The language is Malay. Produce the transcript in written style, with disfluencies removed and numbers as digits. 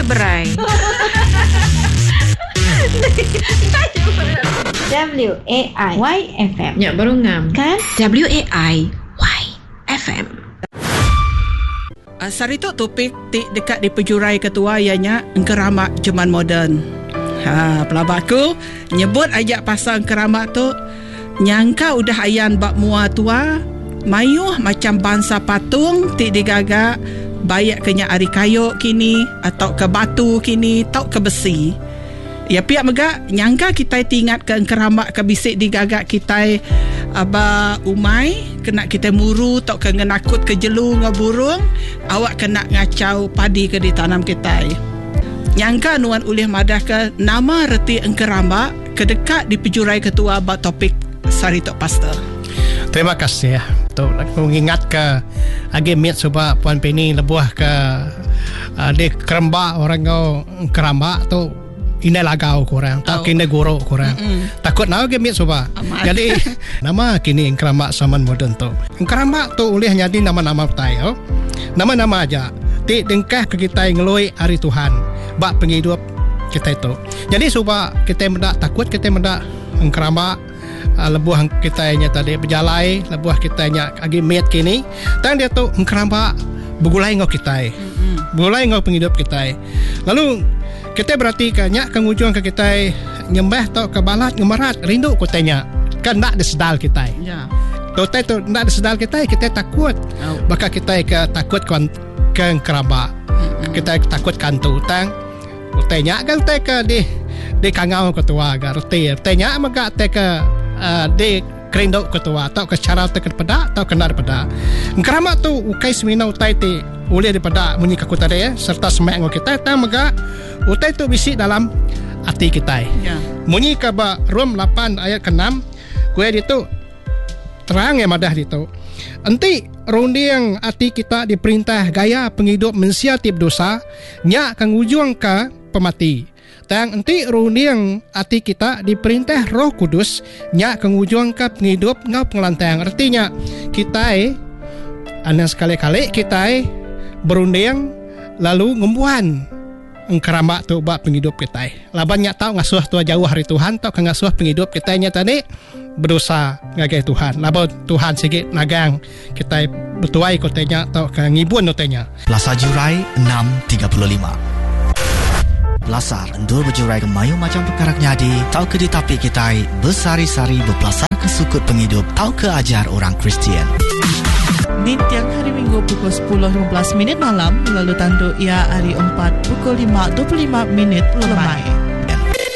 seberai. WAIFM. Ya, baru ngam. Kan? WAIFM. Sarito topik dekat di pejurai ketua ianya engkeramak zaman moden. Pelabak aku nyebut ajak pasal engkeramak tu nyangka udah ayan bak mua tua mayuh macam bangsa patung ti digagak bayak kenya ari kayu kini atau ke batu kini atau ke besi. Ya pihak megak nyangka kita tingat ke engkeramak ke bisik digagak kita aba umai kena kita muru tok ke ngenakut ke jelu ngaburung awak kena ngacau padi ke ditanam kita. Nyangka nuan ulih madah ke nama reti engkeramak kedekat di pejurai ketua ba topik Sarito Pastor. Terima kasih ya. Tu aku ingat ke agi miat sebab Puan Penny lebuah ke di keramba orang kau keramba tu ini lagau korang tak kini guru korang takut nak ke miat sebab jadi nama kini keramba zaman moden tu keramba tu ulih jadi nama-nama tayo nama-nama aja ti dengkah ke kita ngeloi hari Tuhan bak penghidup kita itu jadi sebab kita mendak takut kita mendak keramba lebuah kita nya tadi berjalai lebuah kita nya agi miat kini tang dia tu keramba begulai ngau kita begulai ngau penghidup kita lalu kita berarti kanyak kang ujung ke kita nyembah tau ke balat ngemarat rindu kotanya kan nak disedal kita Ya. Totai tu nak disedal kita takut maka kita ke takut ke keraba kita takut kantu tang kotanya kan te ke di kangau ketua garti tanya maka te ke di kerindok ketua tau ke cara te ke pedak tau kena pedak kerama tu ukai semina utai ti ulih daripada munyi kaku tadi serta semak ngau kita tang maka utai tu bisi dalam hati kita. Ya. Munyi ke Rom 8 ayat ke-6 kue itu terang ya madah itu. Enti rundi yang hati kita diperintah gaya penghidup mensiatip dosa nya kang ujung ke pemati. Tang enti rundi yang hati kita diperintah Roh Kudus nya kang ujung ke penghidup ngau pengelantang. Artinya kita anak sekali-kali kita berunding lalu ngumpuan engkeramak tu bak penghidup kita. Labannya tahu ngasuh tua jauh hari Tuhan tahu ngasuh penghidup kita nya tadi berdosa ngagai Tuhan. Laban Tuhan sikit nagang kita bertuai kotanya tahu ngibun kotanya. Belasar Jurai 6.35. Belasar endur berjurai ke mayu macam perkara nyadi tahu ke ditapi kita bersari-sari berbelasar ke sukut penghidup tahu ke ajar orang Kristian. Ni tiang hari Minggu pukul 10.15 malam lalu tandu ia hari 4 pukul 5.25 lemai.